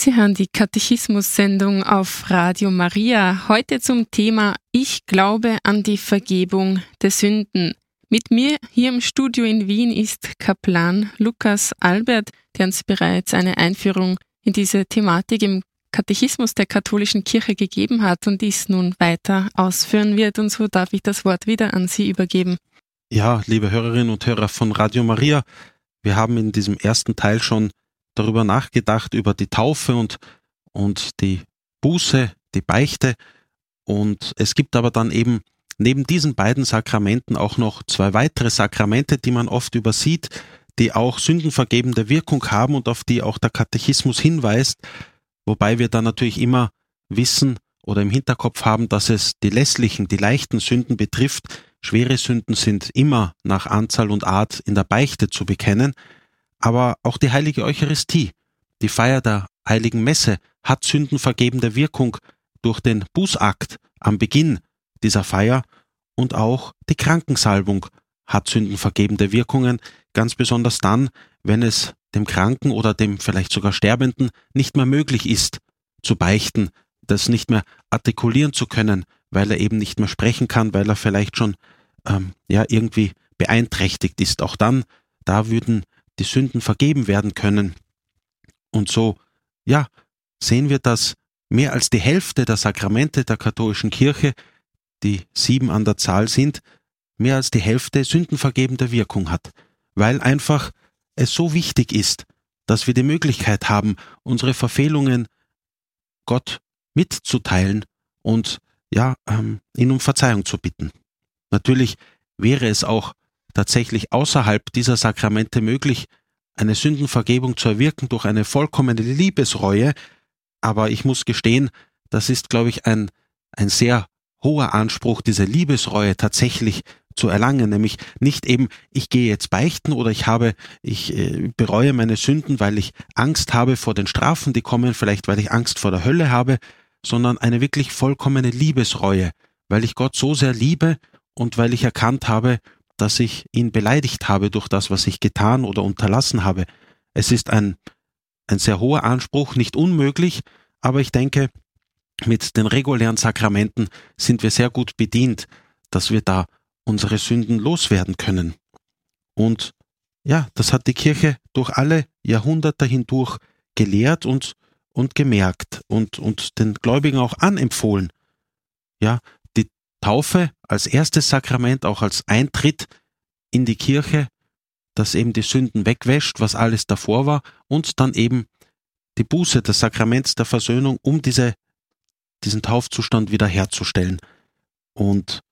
Sie hören die Katechismus-Sendung auf Radio Maria. Heute zum Thema Ich glaube an die Vergebung der Sünden. Mit mir hier im Studio in Wien ist Kaplan Lukas Albert, der uns bereits eine Einführung in diese Thematik im Katechismus der katholischen Kirche gegeben hat und dies nun weiter ausführen wird. Und so darf ich das Wort wieder an Sie übergeben. Ja, liebe Hörerinnen und Hörer von Radio Maria, wir haben in diesem ersten Teil schon darüber nachgedacht, über die Taufe und die Buße, die Beichte. Und es gibt aber dann eben neben diesen beiden Sakramenten auch noch zwei weitere Sakramente, die man oft übersieht, die auch sündenvergebende Wirkung haben und auf die auch der Katechismus hinweist, wobei wir dann natürlich immer wissen oder im Hinterkopf haben, dass es die lässlichen, die leichten Sünden betrifft. Schwere Sünden sind immer nach Anzahl und Art in der Beichte zu bekennen. Aber auch die heilige Eucharistie, die Feier der heiligen Messe, hat sündenvergebende Wirkung durch den Bußakt am Beginn dieser Feier, und auch die Krankensalbung hat sündenvergebende Wirkungen, ganz besonders dann, wenn es dem Kranken oder dem vielleicht sogar Sterbenden nicht mehr möglich ist, zu beichten, das nicht mehr artikulieren zu können, weil er eben nicht mehr sprechen kann, weil er vielleicht schon irgendwie beeinträchtigt ist. Auch dann, da würden die Sünden vergeben werden können. Und so, sehen wir, dass mehr als die Hälfte der Sakramente der katholischen Kirche, die 7 an der Zahl sind, mehr als die Hälfte sündenvergebende Wirkung hat, weil einfach es so wichtig ist, dass wir die Möglichkeit haben, unsere Verfehlungen Gott mitzuteilen und ihn um Verzeihung zu bitten. Natürlich wäre es auch tatsächlich außerhalb dieser Sakramente möglich, eine Sündenvergebung zu erwirken durch eine vollkommene Liebesreue, aber ich muss gestehen, das ist, glaube ich, ein sehr hoher Anspruch, diese Liebesreue tatsächlich zu erlangen, nämlich nicht eben, ich gehe jetzt beichten oder ich bereue meine Sünden, weil ich Angst habe vor den Strafen, die kommen, vielleicht weil ich Angst vor der Hölle habe, sondern eine wirklich vollkommene Liebesreue, weil ich Gott so sehr liebe und weil ich erkannt habe, dass ich ihn beleidigt habe durch das, was ich getan oder unterlassen habe. Es ist ein sehr hoher Anspruch, nicht unmöglich, aber ich denke, mit den regulären Sakramenten sind wir sehr gut bedient, dass wir da unsere Sünden loswerden können. Und das hat die Kirche durch alle Jahrhunderte hindurch gelehrt und gemerkt und den Gläubigen auch anempfohlen. Die Taufe als erstes Sakrament, auch als Eintritt in die Kirche, das eben die Sünden wegwäscht, was alles davor war, und dann eben die Buße, das Sakrament der Versöhnung, um diesen Taufzustand wiederherzustellen. Und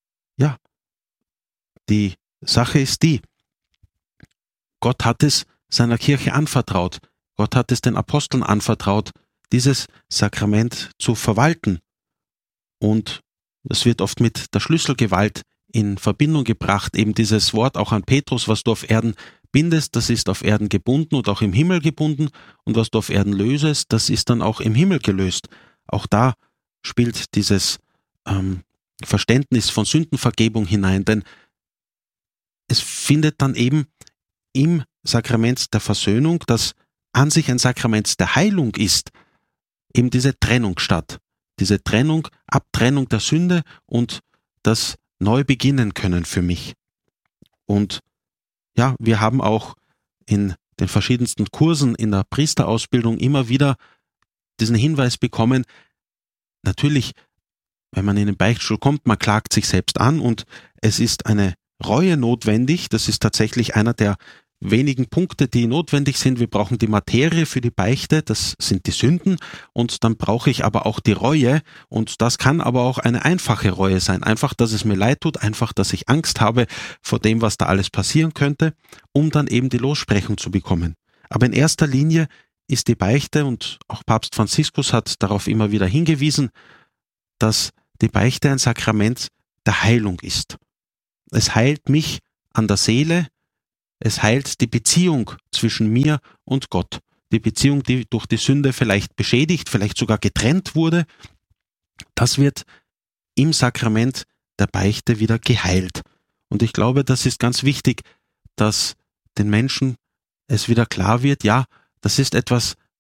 die Sache ist die, Gott hat es seiner Kirche anvertraut, Gott hat es den Aposteln anvertraut, dieses Sakrament zu verwalten. Und das wird oft mit der Schlüsselgewalt in Verbindung gebracht, eben dieses Wort auch an Petrus, was du auf Erden bindest, das ist auf Erden gebunden und auch im Himmel gebunden, und was du auf Erden lösest, das ist dann auch im Himmel gelöst. Auch da spielt dieses Verständnis von Sündenvergebung hinein, denn es findet dann eben im Sakrament der Versöhnung, das an sich ein Sakrament der Heilung ist, eben diese Trennung statt. Diese Abtrennung der Sünde und das neu beginnen können für mich. Und wir haben auch in den verschiedensten Kursen in der Priesterausbildung immer wieder diesen Hinweis bekommen, natürlich, wenn man in den Beichtstuhl kommt, man klagt sich selbst an und es ist eine Reue notwendig. Das ist tatsächlich einer der wenigen Punkte, die notwendig sind. Wir brauchen die Materie für die Beichte, das sind die Sünden, und dann brauche ich aber auch die Reue, und das kann aber auch eine einfache Reue sein. Einfach, dass es mir leid tut, einfach, dass ich Angst habe vor dem, was da alles passieren könnte, um dann eben die Lossprechung zu bekommen. Aber in erster Linie ist die Beichte, und auch Papst Franziskus hat darauf immer wieder hingewiesen, dass die Beichte ein Sakrament der Heilung ist. Es heilt mich an der Seele, es heilt die Beziehung zwischen mir und Gott. Die Beziehung, die durch die Sünde vielleicht beschädigt, vielleicht sogar getrennt wurde, das wird im Sakrament der Beichte wieder geheilt. Und ich glaube, das ist ganz wichtig, dass den Menschen es wieder klar wird, ja, das ist etwas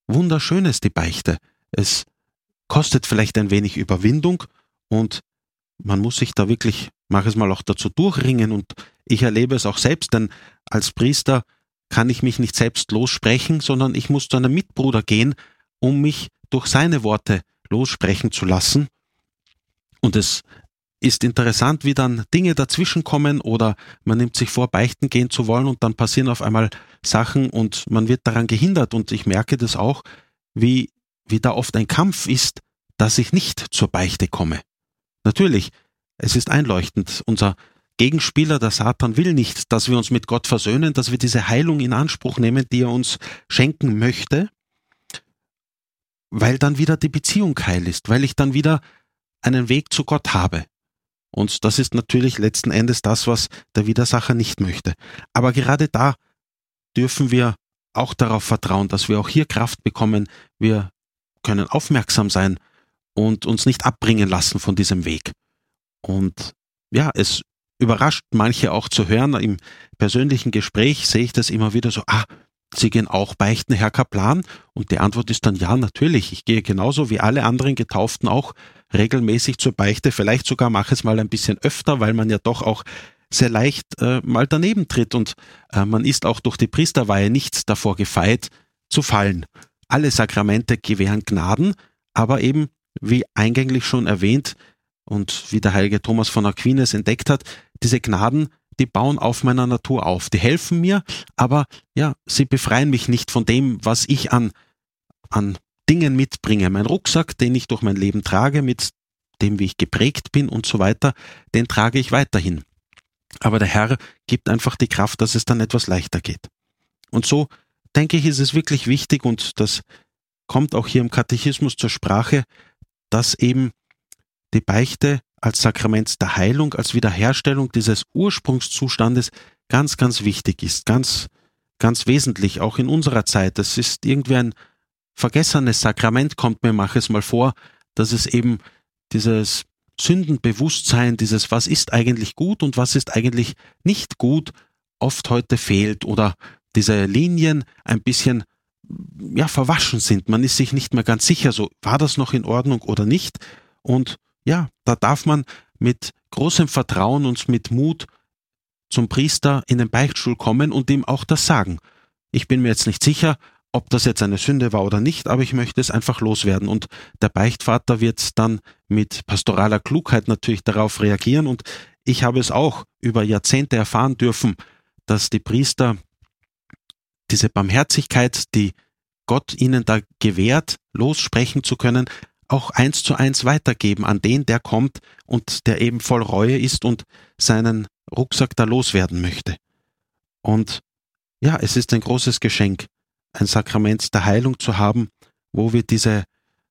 Wunderschönes, die Beichte. Es kostet vielleicht ein wenig Überwindung und man muss sich da wirklich manches Mal auch dazu durchringen und ich erlebe es auch selbst, denn als Priester kann ich mich nicht selbst lossprechen, sondern ich muss zu einem Mitbruder gehen, um mich durch seine Worte lossprechen zu lassen. Und es ist interessant, wie dann Dinge dazwischenkommen oder man nimmt sich vor, beichten gehen zu wollen und dann passieren auf einmal Sachen und man wird daran gehindert. Und ich merke das auch, wie da oft ein Kampf ist, dass ich nicht zur Beichte komme. Natürlich, es ist einleuchtend. Unser Gegenspieler, der Satan, will nicht, dass wir uns mit Gott versöhnen, dass wir diese Heilung in Anspruch nehmen, die er uns schenken möchte, weil dann wieder die Beziehung heil ist, weil ich dann wieder einen Weg zu Gott habe. Und das ist natürlich letzten Endes das, was der Widersacher nicht möchte. Aber gerade da dürfen wir auch darauf vertrauen, dass wir auch hier Kraft bekommen. Wir können aufmerksam sein und uns nicht abbringen lassen von diesem Weg. Und ja, es überrascht manche auch zu hören. Im persönlichen Gespräch sehe ich das immer wieder so, Sie gehen auch beichten, Herr Kaplan? Und die Antwort ist dann, ja, natürlich. Ich gehe genauso wie alle anderen Getauften auch regelmäßig zur Beichte. Vielleicht sogar mache es mal ein bisschen öfter, weil man ja doch auch sehr leicht mal daneben tritt. Und man ist auch durch die Priesterweihe nicht davor gefeit, zu fallen. Alle Sakramente gewähren Gnaden, aber eben, wie eingänglich schon erwähnt und wie der heilige Thomas von Aquin entdeckt hat, diese Gnaden, die bauen auf meiner Natur auf. Die helfen mir, aber ja, sie befreien mich nicht von dem, was ich an Dingen mitbringe. Mein Rucksack, den ich durch mein Leben trage, mit dem, wie ich geprägt bin und so weiter, den trage ich weiterhin. Aber der Herr gibt einfach die Kraft, dass es dann etwas leichter geht. Und so, denke ich, ist es wirklich wichtig, und das kommt auch hier im Katechismus zur Sprache, dass eben die Beichte als Sakrament der Heilung, als Wiederherstellung dieses Ursprungszustandes ganz, ganz wichtig ist, ganz, ganz wesentlich, auch in unserer Zeit. Das ist irgendwie ein vergessenes Sakrament, kommt mir manches Mal vor, dass es eben dieses Sündenbewusstsein, dieses was ist eigentlich gut und was ist eigentlich nicht gut, oft heute fehlt oder diese Linien ein bisschen verwaschen sind. Man ist sich nicht mehr ganz sicher, so war das noch in Ordnung oder nicht. Und ja, da darf man mit großem Vertrauen und mit Mut zum Priester in den Beichtstuhl kommen und ihm auch das sagen. Ich bin mir jetzt nicht sicher, ob das jetzt eine Sünde war oder nicht, aber ich möchte es einfach loswerden. Und der Beichtvater wird dann mit pastoraler Klugheit natürlich darauf reagieren. Und ich habe es auch über Jahrzehnte erfahren dürfen, dass die Priester diese Barmherzigkeit, die Gott ihnen da gewährt, lossprechen zu können, auch 1:1 weitergeben an den, der kommt und der eben voll Reue ist und seinen Rucksack da loswerden möchte. Und ja, es ist ein großes Geschenk, ein Sakrament der Heilung zu haben, wo wir diese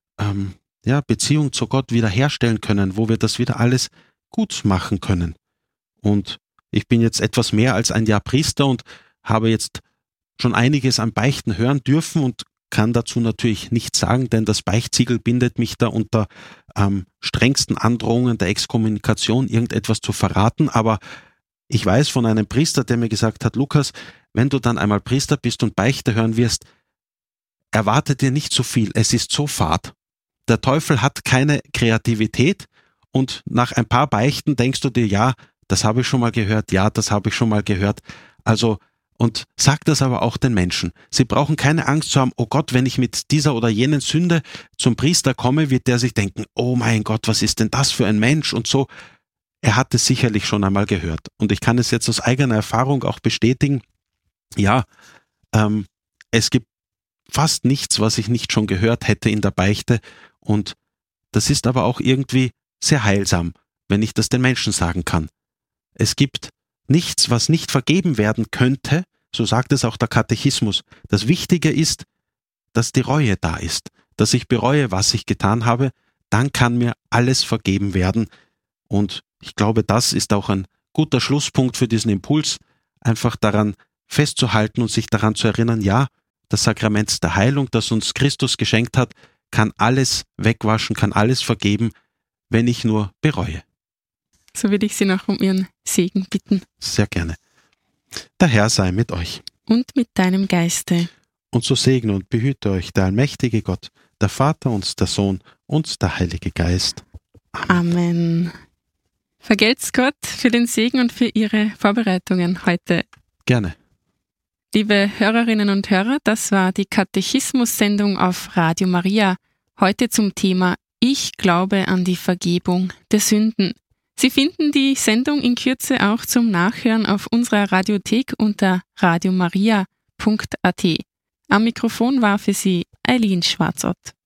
Beziehung zu Gott wiederherstellen können, wo wir das wieder alles gut machen können. Und ich bin jetzt etwas mehr als ein Jahr Priester und habe jetzt schon einiges an Beichten hören dürfen und kann dazu natürlich nichts sagen, denn das Beichtsiegel bindet mich da unter strengsten Androhungen der Exkommunikation, irgendetwas zu verraten. Aber ich weiß von einem Priester, der mir gesagt hat, Lukas, wenn du dann einmal Priester bist und Beichte hören wirst, erwarte dir nicht so viel, es ist so fad. Der Teufel hat keine Kreativität und nach ein paar Beichten denkst du dir, ja, das habe ich schon mal gehört, ja, das habe ich schon mal gehört. Also, und sag das aber auch den Menschen. Sie brauchen keine Angst zu haben, oh Gott, wenn ich mit dieser oder jenen Sünde zum Priester komme, wird der sich denken, oh mein Gott, was ist denn das für ein Mensch und so. Er hat es sicherlich schon einmal gehört. Und ich kann es jetzt aus eigener Erfahrung auch bestätigen. Ja, es gibt fast nichts, was ich nicht schon gehört hätte in der Beichte. Und das ist aber auch irgendwie sehr heilsam, wenn ich das den Menschen sagen kann. Es gibt nichts, was nicht vergeben werden könnte, so sagt es auch der Katechismus. Das Wichtige ist, dass die Reue da ist, dass ich bereue, was ich getan habe, dann kann mir alles vergeben werden. Und ich glaube, das ist auch ein guter Schlusspunkt für diesen Impuls, einfach daran festzuhalten und sich daran zu erinnern, ja, das Sakrament der Heilung, das uns Christus geschenkt hat, kann alles wegwaschen, kann alles vergeben, wenn ich nur bereue. So würde ich Sie noch um Ihren Segen bitten. Sehr gerne. Der Herr sei mit euch. Und mit deinem Geiste. Und so segne und behüte euch der allmächtige Gott, der Vater und der Sohn und der Heilige Geist. Amen. Vergelt's Gott für den Segen und für Ihre Vorbereitungen heute. Gerne. Liebe Hörerinnen und Hörer, das war die Katechismus-Sendung auf Radio Maria. Heute zum Thema Ich glaube an die Vergebung der Sünden. Sie finden die Sendung in Kürze auch zum Nachhören auf unserer Radiothek unter radiomaria.at. Am Mikrofon war für Sie Eileen Schwarzott.